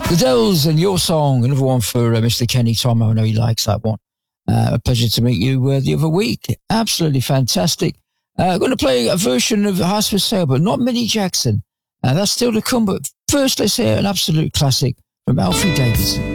The Dells and Your Song, another one for Mr. Kenny Tomo. I know he likes that one. A pleasure to meet you the other week. Absolutely fantastic. I'm going to play a version of Hearts for Sale, but not Minnie Jackson. That's still to come, but first let's hear an absolute classic from Alfie Davidson.